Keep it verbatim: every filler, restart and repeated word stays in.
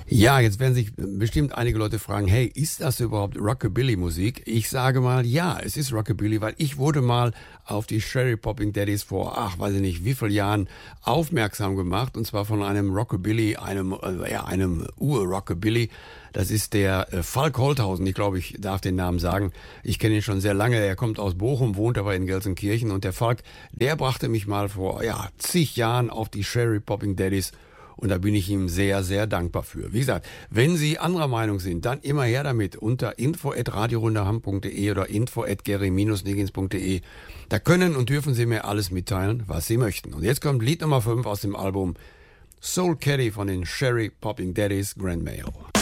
Ja, jetzt werden sich bestimmt einige Leute fragen, hey, ist das überhaupt Rockabilly-Musik? Ich sage mal, ja, es ist Rockabilly, weil ich wurde mal auf die Sherry Popping Daddies vor, ach, weiß ich nicht, wie viel Jahren aufmerksam gemacht, und zwar von einem Rockabilly, einem, äh, ja, einem Ur-Rockabilly. Das ist der äh, Falk Holthausen, ich glaube, ich darf den Namen sagen. Ich kenne ihn schon sehr lange, er kommt aus Bochum, wohnt aber in Gelsenkirchen, und der Falk, der brachte mich mal vor, ja, zig Jahren auf die Sherry Popping Daddies. Und da bin ich ihm sehr, sehr dankbar für. Wie gesagt, wenn Sie anderer Meinung sind, dann immer her damit unter info at radiorundaham punkt de oder info at gary niggins punkt de. Da können und dürfen Sie mir alles mitteilen, was Sie möchten. Und jetzt kommt Lied Nummer fünf aus dem Album Soul Caddy von den Sherry Popping Daddies, Grand Mayo.